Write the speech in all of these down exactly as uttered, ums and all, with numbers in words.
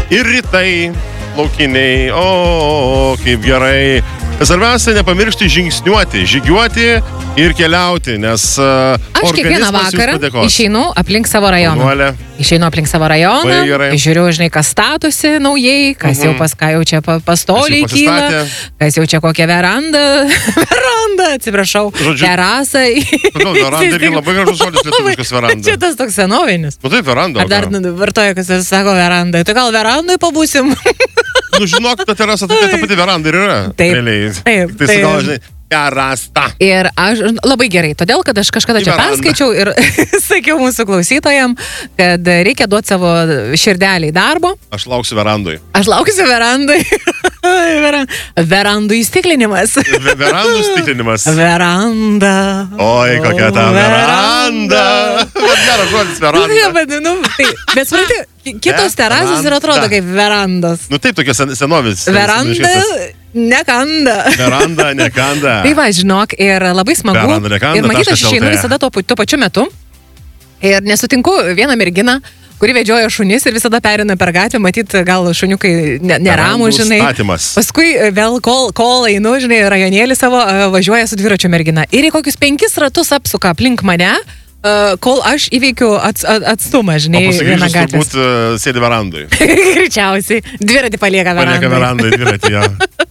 ir rytai laukiniai, o, o, o kaip gerai. Svarbiausia, nepamiršti žingsniuoti, žygiuoti ir keliauti, nes uh, aš kiekvieną vakarą išeinu aplink savo rajoną. Panuolė. Išeinu aplink savo rajoną, žiūriu, žinai, kas statosi naujai, kas uh-huh. jau pas ką jau čia pastoliai kyla, kas jau čia kokią verandą, verandą, atsiprašau, žodžiu, terasą. Veranda irgi labai gražus žodis lietuviškas veranda. Čia tas toks senovinis. Nu taip, veranda. Ar dar vartoja, kas sako veranda. Tai gal verandai pabūsim? Nu žinok, ta terasa, tai ta pati veranda ir yra. Taip, realiai. taip. Tai su gal, žinai, terasta. Ir aš labai gerai, todėl, kad aš kažkada čia perskaičiau ir sakiau mūsų klausytojam, kad reikia duoti savo širdeliai darbo. Aš lauksiu verandui. Aš lauksiu verandui. Verandų įstiklinimas. Verandų įstiklinimas. Veranda. Oi, kokia ta veranda. Bet geras žodis, veranda. Bet, nu, tai, bet supranti, kitos terasos ir atrodo kaip verandos. Nu taip, tokia sen, senovis. Veranda nekanda. Veranda nekanda. Tai va, žinok, ir labai smagu. Veranda nekanda. Ir matyt, aš išeinu visada tuo, tuo pačiu metu. Ir nesutinku vieną merginą, kuri vedžioja šunis ir visada perina per gatvę, matyt, gal šuniukai neramų, žinai. Statymas. Paskui vėl kol, kol einu, žinai, rajonėlį savo, važiuoja su dviračio mergina. Ir į kokius penkis ratus apsuka aplink mane, kol aš įveikiu ats, atstumą, žinai, vieną gatvę. O pasakyčius turbūt sėdi verandui. Greičiausiai. Dviratį palieka verandui. Palieka verandui, dviratį, jo.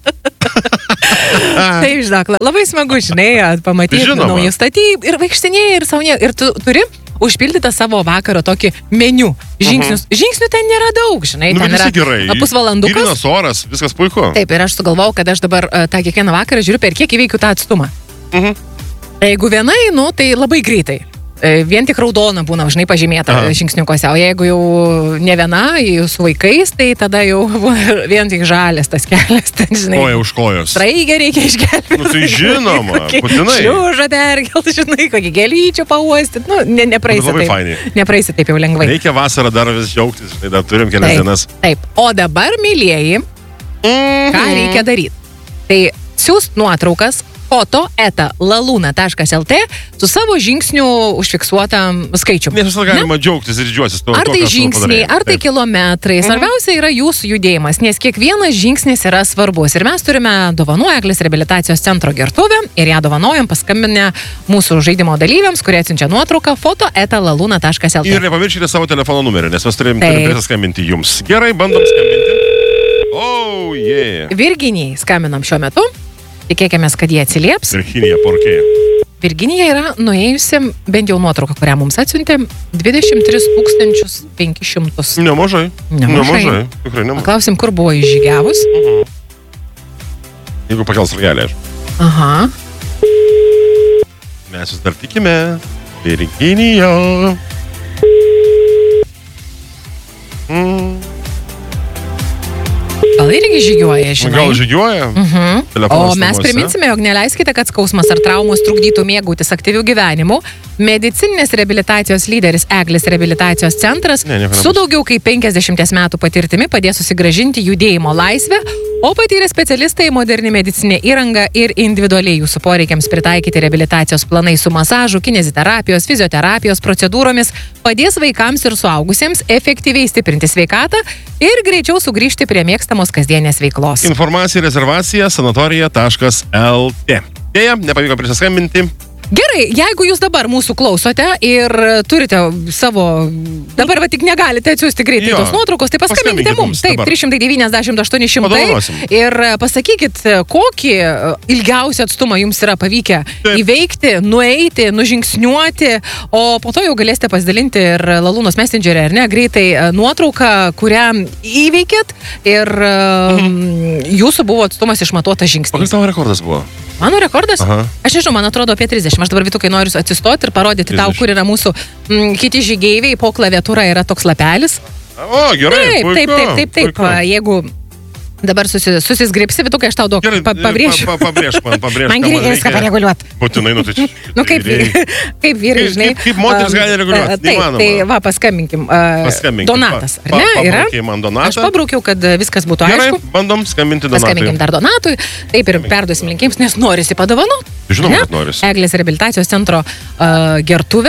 Taip, žinok, labai smagu, žinai, pamatyti naujų statybų ir vaikštinėjai ir saunė. Ir tu turi užpildytą savo vakaro tokį meniu. Žingsnius. Uh-huh. Žingsnių ten nėra daug, žinai. Nu, ten yra gerai. Pusvalandukas. Grynas oras, viskas puiku. Taip, ir aš sugalvojau, kad aš dabar uh, tą kiekvieną vakarą žiūriu, per kiek įveikiu tą atstumą. Uh-huh. Jeigu viena einu, tai labai greitai. Vien tik raudona būna, žinai, pažymėta Aha. žingsniukuose, o jeigu jau ne viena, su vaikais, tai tada jau vien tik žalias tas kelias, ten, žinai. Koja už kojos. Straigę reikia išgelbėti. Nu, tai žinoma, būtinai. Šliužą perkelti, žinai, kokį gelyčių pauostyti. Nu, ne, nepraeisi taip. Fainai. Nepraeisi taip jau lengvai. Reikia vasarą dar vis džiaugtis, žinai, dar turim kelias taip, dienas. Taip, o dabar, mylėjai, mm-hmm. ką reikia daryti? Tai siūst nuotraukas foto eta laluna taškas lt su savo žingsnių užfiksuotam skaičiumi. Nes visą galima džiaugtis ir didžiuosis to, ar tai to, žingsniai, ar tai kilometrai. Svarbiausia yra jūsų judėjimas, nes kiekvienas žingsnis yra svarbus. Ir mes turime dovanų Eglės reabilitacijos centro gertuvę ir ją dovanojam paskambinę mūsų žaidimo dalyviams, kurie atsiunčia nuotrauką foto eta laluna taškas lt. Ir nepamirškite savo telefono numerį, nes mes turim, turim prisiskambinti jums. Gerai, bandom skambinti. Oh, yeah. Virginijai skambinam šiuo metu. Tikėkime, kad jie atsilieps. Virginija Porkė. Virginija yra nuėjusi, bent jau nuotrauką, kurią mums atsiuntė, dvidešimt tris tūkstančius penkis šimtus. Nemažai. Nemažai. Nemažai. Tikrai nemažai. Paklausim, kur buvo išžygiavus. Mhm. Jeigu pakels ragelį, aš. Aha. Mes jūs dar tikime. Virginija. Mm. Gal irgi žygiuoja, žinai. Gal žygiuoja? Uh-huh. O mes priminsime, jog neleiskite, kad skausmas ar traumos trukdytų mėgautis aktyvių gyvenimų. Medicininės reabilitacijos lyderis Eglės reabilitacijos centras ne, su daugiau kaip penkiasdešimties metų patirtimi padės susigrąžinti judėjimo laisvę, o patyrę specialistai moderni medicinė įranga ir individualiai jūsų poreikiams pritaikyti reabilitacijos planai su masažu, kineziterapijos, fizioterapijos procedūromis padės vaikams ir suaugusiems efektyviai stiprinti sveikatą ir greičiau sugrįžti prie mėgstamos kasdienės veiklos. Informacija rezervacija sanatorija taškas lt. Dėja, nepavyko prisiskambinti. Gerai, jeigu jūs dabar mūsų klausote ir turite savo, dabar va tik negalite atsiųsti greitai tos nuotraukos, tai paskambinkite mums. Taip, trys šimtai devyniasdešimt aštuoni šimtai ir pasakykit, kokį ilgiausią atstumą jums yra pavykę Taip. įveikti, nueiti, nužingsniuoti, o po to jau galėsite pasidalinti ir Lalūnos Messenger'e, ar ne, greitai nuotrauką, kurią įveikėt ir mhm. jūsų buvo atstumas išmatuotas žingsnis. Koks tavo rekordas buvo? Mano rekordas? Aha. Aš nežinau, man atrodo apie trisdešimt. Aš dabar Vitukai noriu atsistoti ir parodyti trisdešimt. Tau, kur yra mūsų m, kiti žygeiviai. Po klaviatūra yra toks lapelis. O, gerai, taip, puiku, taip, taip, taip, taip. Puiku. Jeigu dabar susi, susisgripsi, Vitukai, aš tau daug pa, pabrėšiu. Pa, pa, pabrėžk man, pabrėžk. Man gerai viską pareguliuoti. Būtinai, nu tai čia. Nu kaip, kaip vyrai, žinai. Kaip, kaip moteris gali reguliuoti, taip, neįmanoma. Tai va, paskambinkim. Paskambinkim. Donatas, ar pa, ne? Pa, yra? man Donatą. Aš pabraukiau, kad viskas būtų gerai, aišku. Bandom skambinti Donatui. Paskambinkim dar Donatui. Taip ir perduosim linkims, nes norisi padovanoti. Žinoma, kad norisi. Eglės reabilitacijos centro uh, gertuvė.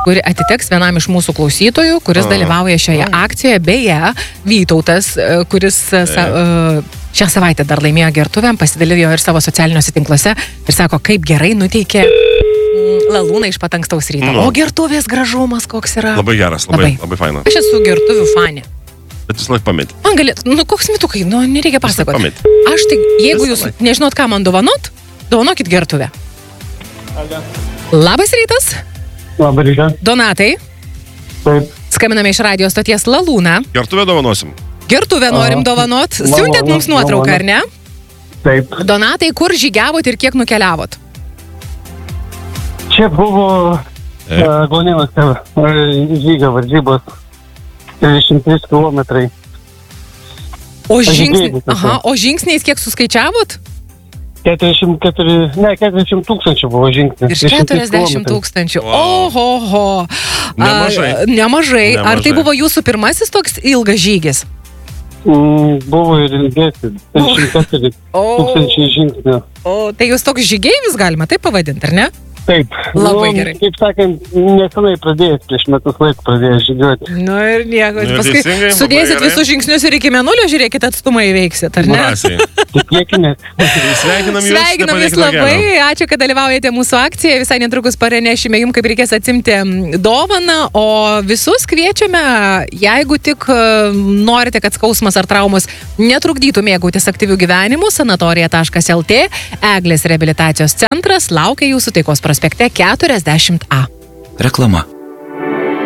kuri atiteks vienam iš mūsų klausytojų, kuris dalyvauja šioje akcijoje. Beje, Vytautas, kuris sa, šią savaitę dar laimėjo gertuvėm, pasidalijo ir savo socialiniuose tinkluose ir sako, kaip gerai nuteikė lalūną iš pat ankstaus ryto. Nu. O gertuvės gražumas koks yra. Labai geras, labai, labai, labai faina. Aš esu gertuvių fanė. Bet vis laik pamėti. Man galėtų, nu koks mitukai, nu nereikia pasakoti. Aš tai, jeigu jūs nežinot, ką man dovanot, dovanokit gertuvę. Labas rytas. Labas rytas. Donatai. Taip. Skambiname iš radijo stoties Lalūną. Gertuvę dovanosim. Gertuvę norim dovanot. Siuntėt mums nuotrauką, ar ne? Taip. Donatai, kur žygiavot ir kiek nukeliavot? Čia buvo Gaunėnuose žygio varžybos trisdešimt trys kilometrai. O, žingsni... Aha, o žingsniais kiek suskaičiavot? keturiasdešimt keturi, ne, keturiasdešimt tūkstančių buvo žingsnis. Virš keturiasdešimt tūkstančių. Oho, oho. Nemažai. A, nemažai. Ar Nemažai. tai buvo jūsų pirmasis toks ilgas žygis? Mm, buvo ir ilgesnis. trisdešimt keturi tūkstančiai žingsnių. O tai jūs toks žygeivis galima taip pavadinti, ar ne? Taip. Labai nu, gerai. Kaip sakant, nesenai pradėjęs, prieš metus laiko pradėjęs žygiuoti. Nu ir nieko. Nu ir Paskui teisingai, labai sudėsit gerai. visus žingsnius ir iki mėnulio, žiūrėkit, atstumą įveiksit, ar ne? Drąsiai. Tikėkime. Sveikinam jūs. Sveikinam jūs labai, ačiū, kad dalyvaujate mūsų akcijoje, visai netrukus paranešime jums, kaip reikės atsimti dovaną, o visus kviečiame, jeigu tik e, norite, kad skausmas ar traumos netrukdytų mėgautis aktyvių gyvenimų, sanatorija taškas lt, Eglės reabilitacijos centras laukia jūsų Taikos prospekte keturiasdešimt A. Reklama.